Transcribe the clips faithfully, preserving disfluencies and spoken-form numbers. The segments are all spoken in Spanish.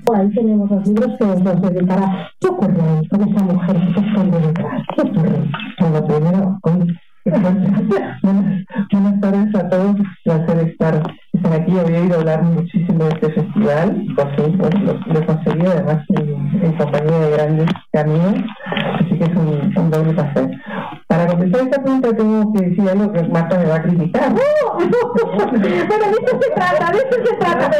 Por ahí tenemos los libros que os los dedicará. ¿Qué ocurre ahí con esa mujer que se esconde detrás? ¿Qué ocurre? Pues lo primero, hoy, buenas, buenas tardes a todos, placer estar, estar aquí. Había oído hablar muchísimo de este festival, por fin pues, lo, lo conseguí, además en, en compañía de grandes amigos, así que es un, un doble placer. Para contestar esta pregunta tengo que decir algo que Marta me va a criticar. ¡No! ¡No! Bueno, de eso se trata, de eso se trata.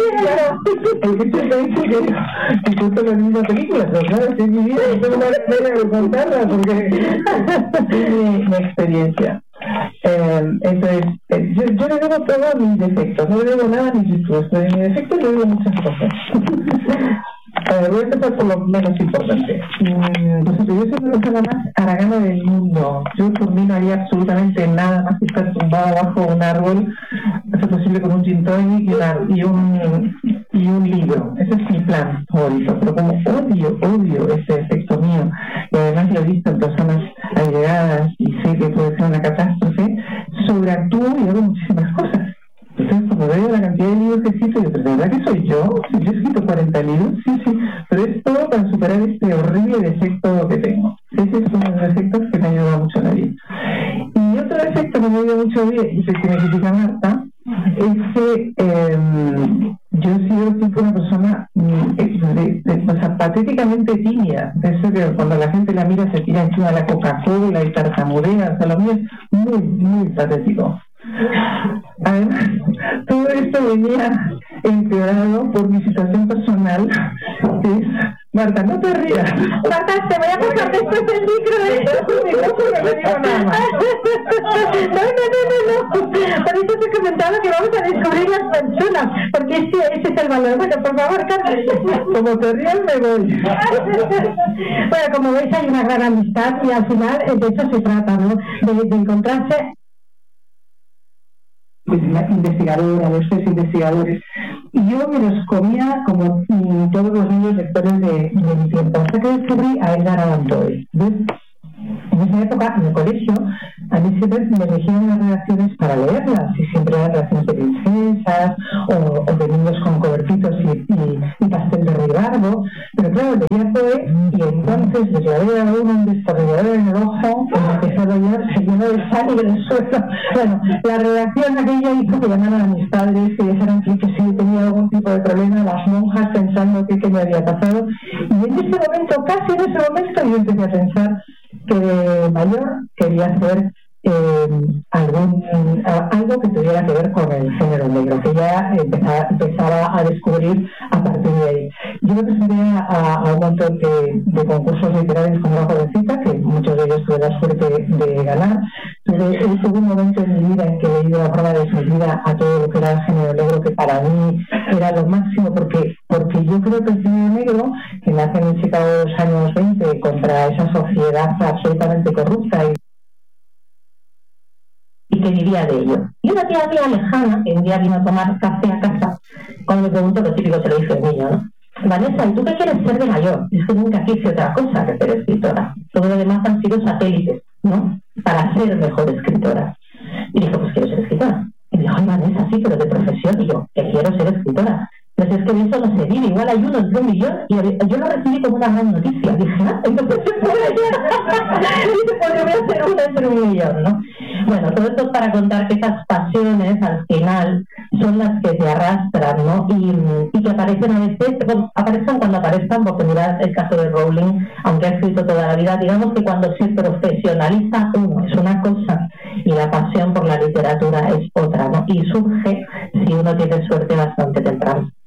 El que te dice que, que cuento las mismas películas, pero claro, es mi vida y tengo una manera de contarla porque es mi, mi experiencia. Eh, entonces, eh, yo, yo le debo todos mis defectos, no le debo nada a mis virtudes, pero en mis defectos le debo muchas cosas. Eh, voy a empezar por lo menos importante. Mm, pues, yo soy la persona más haragana del mundo. Yo por mí no haría absolutamente nada más que estar tumbado bajo un árbol, a ser posible con un gin tonic y, una, y, un, y un libro. Ese es mi plan favorito. Pero como odio, odio ese efecto mío, y además lo he visto en personas allegadas y sé que puede ser una catástrofe, sobreactúo y hago muchísimas cosas. Entonces, cuando veo la cantidad de libros que he escrito, yo, ¿de verdad que soy yo? Si yo he escrito cuarenta libros, sí, sí, pero es todo para superar este horrible defecto que tengo. Ese es uno de los defectos que me ayuda mucho en la vida. Y otro defecto que me ayuda mucho en la vida, y es el que me critica Marta, es que eh, yo he sido tipo una persona de, de, de, o sea, patéticamente tímida. De eso que cuando la gente la mira se tira encima de la Coca-Cola y tartamudea, o sea, lo mío es muy, muy patético. Además, todo esto venía empeorado por mi situación personal, que es, Marta, no te rías. Marta, te voy a pasar después el micro de esto. No digo nada más. No, no, no, no, no. Por eso te comentaba que vamos a descubrir las personas, porque ese, ese es el valor. Bueno, por favor, Carlos. Como te rías, me voy. Bueno, como veis, hay una gran amistad y al final de eso se trata, ¿no? De, de encontrarse investigadora, los tres investigadores, y yo me los comía como mm, todos los niños lectores de, de mi tiempo, hasta que descubrí a Edgar Allan Poe. ¿Ves? En esa época, en el colegio, a mí siempre me elegían las redacciones para leerlas, y siempre eran redacciones de princesas, o, o de niños con cobertitos y, y, y pastel de ribardo, pero claro, leía Poe, y entonces le clavé a uno un destornillador en el ojo, y me empezó a doler, se llenó de sangre en el suelo. Bueno, la redacción aquella hizo que llamaran a mis padres, que dijeran que, que si tenía algún tipo de problema, las monjas pensando que, que me había pasado, y en ese momento, casi en ese momento, yo empecé a pensar que de mayor quería hacer eh, algún a, algo que tuviera que ver con el género negro, que ya empezaba, empezaba a descubrir a partir de ahí. Yo me presenté a, a un montón de, de concursos literarios como una jovencita, que muchos de ellos tuve la suerte de ganar. Tuve, tuve un momento en mi vida en que he leído la forma definida a todo lo que era el género negro, que para mí era lo máximo, porque porque yo creo que el género negro, que nace en Chicago de los años veinte contra esa sociedad absolutamente corrupta y y que vivía de ello. Y una tía mía lejana, que un día vino a tomar café a casa, cuando me preguntó, lo típico se lo dice el niño, ¿no? Vanessa, ¿y tú qué quieres ser de mayor? Es que nunca quise otra cosa que ser escritora. Todo lo demás han sido satélites, ¿no? Para ser mejor escritora. Y dijo, pues quiero ser escritora. Y me dijo, ay, Vanessa, sí, pero de profesión. Y yo, que quiero ser escritora. Pues es que de eso no se vive, igual hay uno entre un millón, y yo lo recibí como una gran noticia. Dije, ah, entonces se puede ser. Y se podría ser uno entre un millón, ¿no? Bueno, todo esto es para contar que esas pasiones, al final, son las que te arrastran, ¿no? Y, y que aparecen a veces, bueno, aparecen cuando aparezcan, porque mirad el caso de Rowling, aunque ha escrito toda la vida, digamos que cuando se profesionaliza uno es una cosa, y la pasión por la literatura es otra, ¿no? Y surge, si uno tiene suerte, bastante temprano.